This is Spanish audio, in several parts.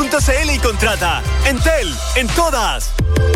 entel.cl y contrata. Entel, en todas.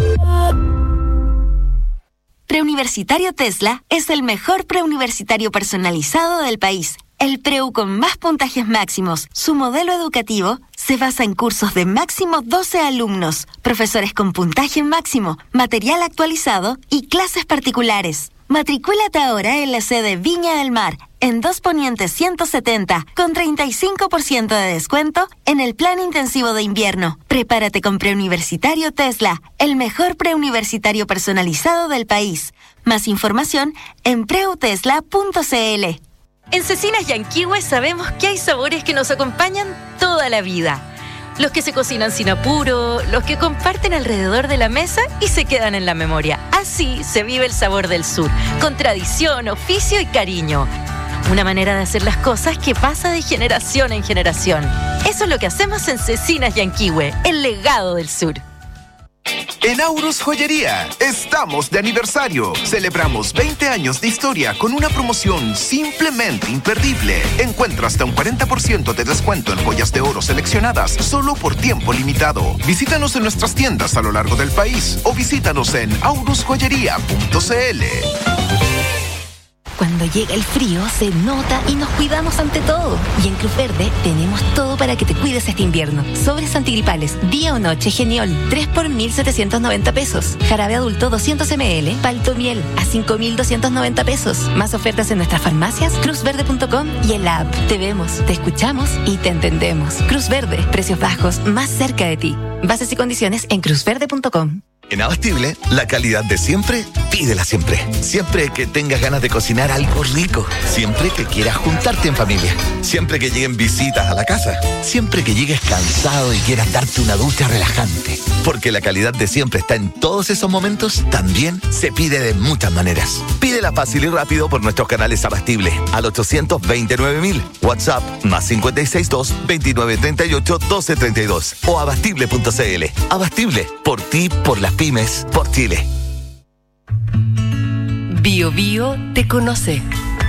Preuniversitario Tesla es el mejor preuniversitario personalizado del país. El preu con más puntajes máximos. Su modelo educativo se basa en cursos de máximo 12 alumnos, profesores con puntaje máximo, material actualizado y clases particulares. Matricúlate ahora en la sede Viña del Mar, en 2 Poniente 170, con 35% de descuento en el plan intensivo de invierno. Prepárate con Preuniversitario Tesla, el mejor preuniversitario personalizado del país. Más información en preutesla.cl. En Cecinas Yanquihue sabemos que hay sabores que nos acompañan toda la vida. Los que se cocinan sin apuro, los que comparten alrededor de la mesa y se quedan en la memoria. Así se vive el sabor del sur, con tradición, oficio y cariño. Una manera de hacer las cosas que pasa de generación en generación. Eso es lo que hacemos en Cecinas Yanquihue, el legado del sur. En Aurus Joyería estamos de aniversario. Celebramos 20 años de historia con una promoción simplemente imperdible. Encuentra hasta un 40% de descuento en joyas de oro seleccionadas solo por tiempo limitado. Visítanos en nuestras tiendas a lo largo del país o visítanos en aurusjoyería.cl. Cuando llega el frío, se nota y nos cuidamos ante todo. Y en Cruz Verde tenemos todo para que te cuides este invierno. Sobres antigripales, día o noche Geniol, 3 por 1.790 pesos. Jarabe adulto 200 ml, Paltomiel, a 5.290 pesos. Más ofertas en nuestras farmacias, cruzverde.com y en la app. Te vemos, te escuchamos y te entendemos. Cruz Verde, precios bajos, más cerca de ti. Bases y condiciones en cruzverde.com. En Abastible, la calidad de siempre, pídela siempre. Siempre que tengas ganas de cocinar algo rico. Siempre que quieras juntarte en familia. Siempre que lleguen visitas a la casa. Siempre que llegues cansado y quieras darte una ducha relajante. Porque la calidad de siempre está en todos esos momentos, también se pide de muchas maneras. Pídela fácil y rápido por nuestros canales Abastible al 829.000. WhatsApp más 562-2938-1232 o abastible.cl. Abastible, por ti, por las pymes, por Chile. Bio Bio te conoce.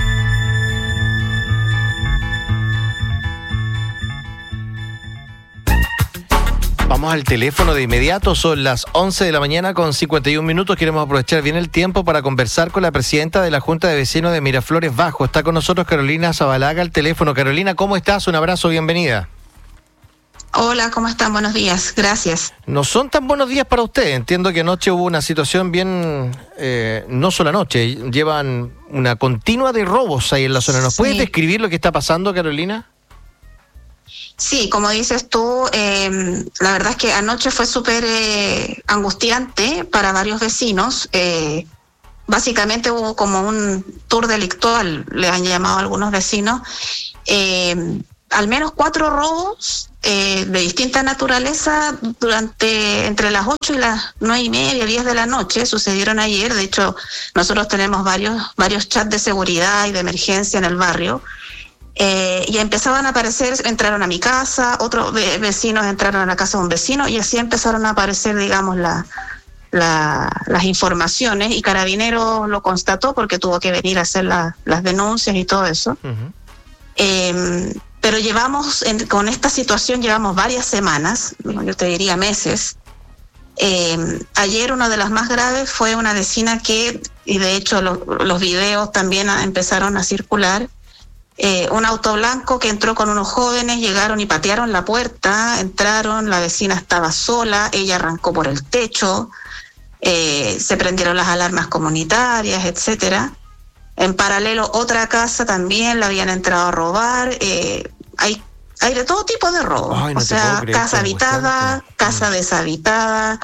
Vamos al teléfono de inmediato, son las 11 de la mañana con 51 minutos. Queremos aprovechar bien el tiempo para conversar con la presidenta de la Junta de Vecinos de Miraflores Bajo. Está con nosotros Carolina Zabalaga al teléfono. Carolina, ¿cómo estás? Un abrazo, bienvenida. Hola, ¿cómo están? Buenos días, gracias. No son tan buenos días para usted. Entiendo que anoche hubo una situación bien, no solo anoche, llevan una continua de robos ahí en la zona. ¿Nos puedes describir lo que está pasando, Carolina? Sí, como dices tú, la verdad es que anoche fue súper angustiante para varios vecinos. Básicamente hubo como un tour delictual, le han llamado algunos vecinos. Al menos 4 robos de distinta naturaleza entre las 8 y las 9:30, 10 de la noche sucedieron ayer. De hecho, nosotros tenemos varios chats de seguridad y de emergencia en el barrio. Y empezaban a aparecer, entraron a mi casa, otros vecinos entraron a la casa de un vecino y así empezaron a aparecer, digamos, las informaciones, y Carabineros lo constató porque tuvo que venir a hacer las denuncias y todo eso. Uh-huh. Pero con esta situación llevamos varias semanas, yo te diría meses. Ayer una de las más graves fue una vecina y de hecho los videos también empezaron a circular, un auto blanco que entró con unos jóvenes, llegaron y patearon la puerta, entraron, la vecina estaba sola, ella arrancó por el techo, se prendieron las alarmas comunitarias, etcétera. En paralelo, otra casa también la habían entrado a robar. Hay de todo tipo de robos. Ay, no, o sea, casa habitada, casa deshabitada,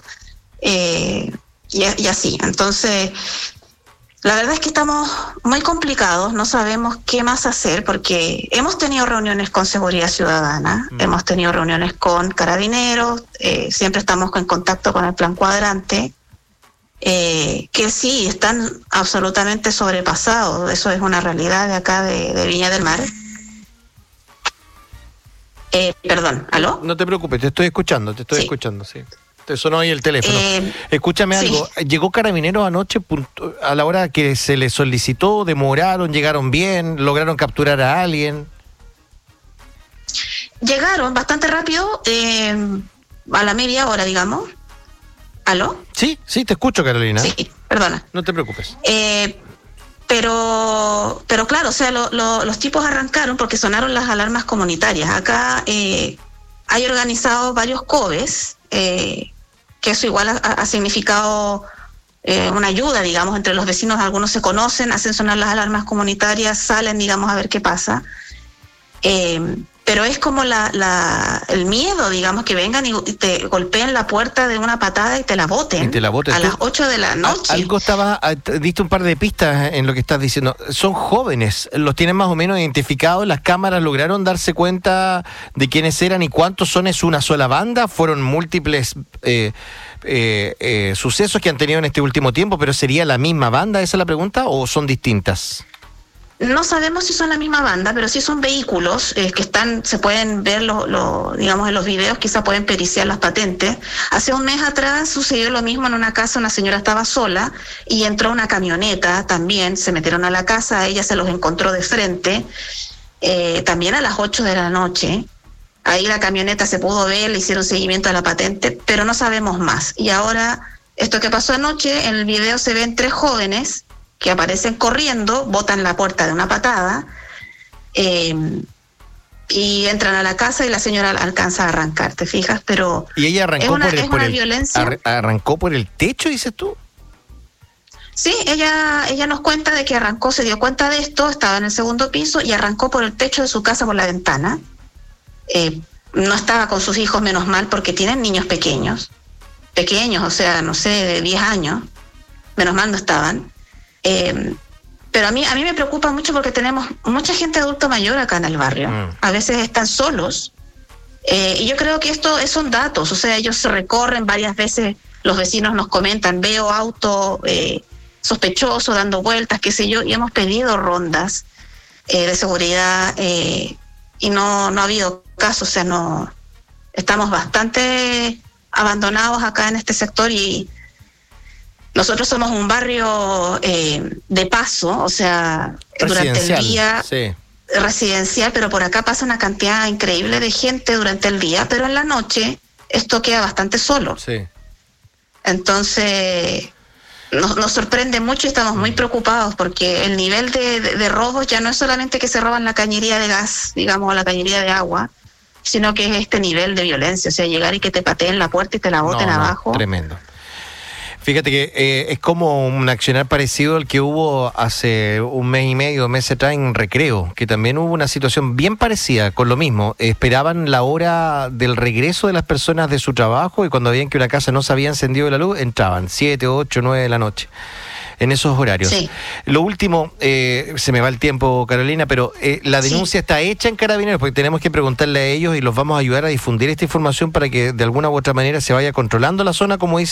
y así. Entonces, la verdad es que estamos muy complicados, no sabemos qué más hacer, porque hemos tenido reuniones con Seguridad Ciudadana, hemos tenido reuniones con Carabineros, siempre estamos en contacto con el Plan Cuadrante, que sí, están absolutamente sobrepasados. Eso es una realidad de acá de Viña del Mar. Perdón, ¿aló? No te preocupes, te estoy escuchando, sí. Te sonó ahí el teléfono. Escúchame algo, ¿llegó Carabineros anoche a la hora que se les solicitó? ¿Demoraron? ¿Llegaron bien? ¿Lograron capturar a alguien? llegaron bastante rápido, a la media hora, digamos. ¿Aló? Sí, te escucho, Carolina. Sí, perdona. No te preocupes. Pero claro, o sea, los tipos arrancaron porque sonaron las alarmas comunitarias. Acá hay organizados varios COBES, que eso igual ha significado una ayuda, digamos, entre los vecinos. Algunos se conocen, hacen sonar las alarmas comunitarias, salen, digamos, a ver qué pasa. Pero es como el miedo, digamos, que vengan y te golpeen la puerta de una patada y te la boten, a las 8 de la noche. Diste un par de pistas en lo que estás diciendo. Son jóvenes, los tienen más o menos identificados, las cámaras lograron darse cuenta de quiénes eran y cuántos son. ¿Es una sola banda? ¿Fueron múltiples sucesos que han tenido en este último tiempo, pero sería la misma banda? ¿Esa es la pregunta o son distintas? No sabemos si son la misma banda, pero sí son vehículos que se pueden ver, digamos, en los videos, quizá pueden periciar las patentes. Hace un mes atrás sucedió lo mismo en una casa, una señora estaba sola y entró una camioneta también, se metieron a la casa, ella se los encontró de frente, también a las 8 de la noche. Ahí la camioneta se pudo ver, le hicieron seguimiento a la patente, pero no sabemos más. Y ahora, esto que pasó anoche, en el video se ven 3 jóvenes que aparecen corriendo, botan la puerta de una patada, y entran a la casa y la señora alcanza a arrancar, ¿te fijas? Pero ¿y ella arrancó violencia? ¿Arrancó por el techo, dices tú? Sí, ella nos cuenta de que arrancó, se dio cuenta de esto, estaba en el segundo piso y arrancó por el techo de su casa, por la ventana. No estaba con sus hijos, menos mal, porque tienen niños pequeños, o sea, no sé, de 10 años, menos mal no estaban. Pero a mí me preocupa mucho porque tenemos mucha gente adulto mayor acá en el barrio. A veces están solos. Y yo creo que esto son datos. O sea, ellos se recorren varias veces. Los vecinos nos comentan, veo auto sospechoso dando vueltas, qué sé yo. Y hemos pedido rondas de seguridad y no ha habido caso. O sea, no, estamos bastante abandonados acá en este sector y nosotros somos un barrio de paso, o sea, durante el día residencial, pero por acá pasa una cantidad increíble de gente durante el día, pero en la noche esto queda bastante solo. Sí. Entonces, nos sorprende mucho y estamos muy preocupados porque el nivel de robos ya no es solamente que se roban la cañería de gas, digamos, o la cañería de agua, sino que es este nivel de violencia, o sea, llegar y que te pateen la puerta y te la boten abajo. Tremendo. Fíjate que es como un accionar parecido al que hubo hace un mes y medio, mes atrás en Recreo, que también hubo una situación bien parecida, con lo mismo. Esperaban la hora del regreso de las personas de su trabajo y cuando veían que una casa no se había encendido la luz, entraban 7, 8, 9 de la noche. En esos horarios. Sí. Lo último, se me va el tiempo, Carolina, pero la denuncia está hecha en Carabineros, porque tenemos que preguntarle a ellos y los vamos a ayudar a difundir esta información para que de alguna u otra manera se vaya controlando la zona, como dice